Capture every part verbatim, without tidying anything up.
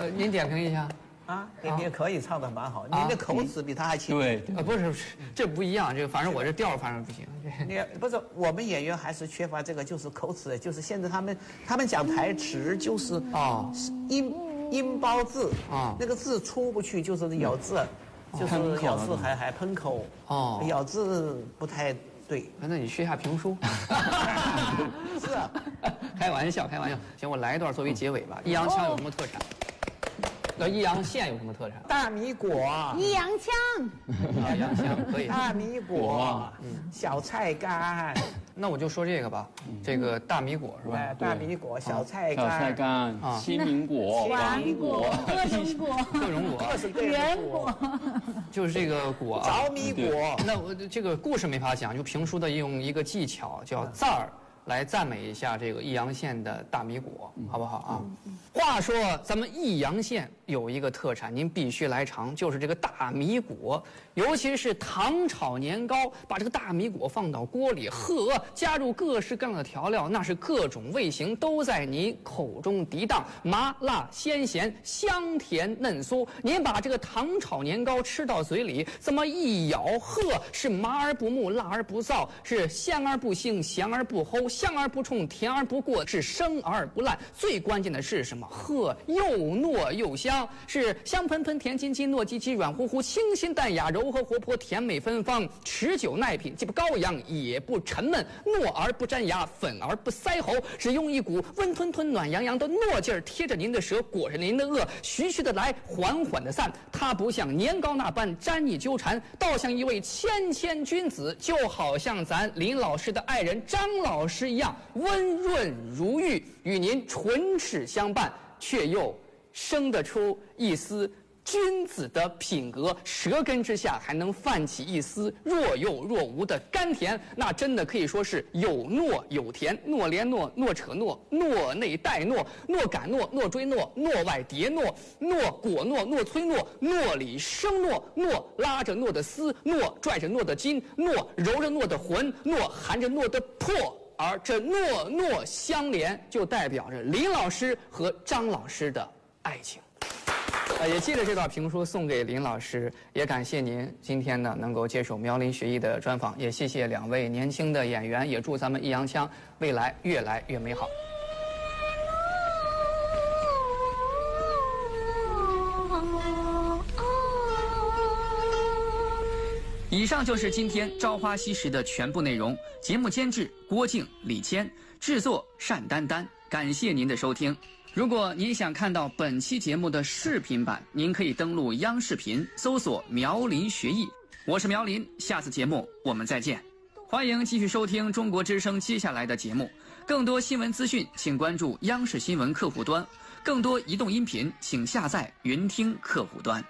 呃，您点评一下。 啊，点评可以，唱的蛮好，您的口齿比他还清。 对，呃，不是不是，这不一样，这个反正我这调反正不行。 你不是我们演员还是缺乏这个，就是口齿，就是现在他们他们讲台词就是啊音音包字啊，那个字出不去，就是咬字，就是咬字还还喷口哦，咬字不太对。 那你学一下评书。 是啊， 开玩笑开玩笑。行，我来一段作为结尾吧。易烊千有什么特产？那易阳县有什么特产？ 大米果。 易烊千。 啊，洋香可以。 大米果，嗯，小菜干。 那我就说这个吧，这个大米果是吧？ 大米果、小菜干、 小菜干啊，西米果、 丸果、各种果、 各种果、 各式各样的果， 就是这个果啊， 着米果。 那我这个故事没法讲，就评书的用一个技巧叫赞儿。来赞美一下这个易阳县的大米果，好不好啊？话说咱们易阳县有一个特产，您必须来尝，就是这个大米果，尤其是糖炒年糕，把这个大米果放到锅里，呵，加入各式各样的调料，那是各种味型都在您口中涤荡，麻辣鲜咸，香甜嫩酥。您把这个糖炒年糕吃到嘴里，这么一咬，呵，是麻而不木，辣而不燥，是香而不腥，咸而不齁。香而不冲，甜而不过，是生而不烂。最关键的是什么？呵，又糯又香，是香喷喷、甜津津、糯叽叽、软乎乎、清新淡雅、柔和活泼、甜美芬芳，持久耐品，既不高扬也不沉闷，糯而不粘牙，粉而不塞喉，只用一股温吞吞、暖洋洋的糯劲儿贴着您的舌，裹着您的颚，徐徐的来，缓缓的散。它不像年糕那般粘腻纠缠，倒像一位谦谦君子，就好像咱林老师的爱人张老师一样温润如玉，与您唇齿相伴，却又生得出一丝君子的品格，舌根之下还能泛起一丝若有若无的甘甜，那真的可以说是有糯有甜，糯连糯，糯扯糯，糯内带糯，糯感糯，糯追糯，糯外叠糯，糯果糯，糯催糯，糯里生糯，糯拉着糯的丝，糯拽着糯的筋，糯揉着糯的魂，糯含着糯的魄。而这糯糯相连，就代表着林老师和张老师的爱情。呃，也借着这段评书送给林老师，也感谢您今天呢能够接受苗林学艺的专访，也谢谢两位年轻的演员，也祝咱们易烊千未来越来越美好。以上就是今天《朝花夕拾》的全部内容。节目监制郭靖、李谦，制作单丹丹。感谢您的收听。如果您想看到本期节目的视频版，您可以登录央视频搜索苗林学艺。我是苗林，下次节目我们再见。欢迎继续收听中国之声接下来的节目。更多新闻资讯，请关注央视新闻客户端。更多移动音频，请下载云听客户端。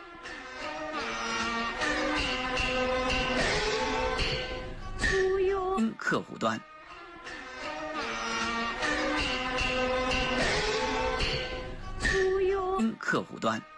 客户端。客户端。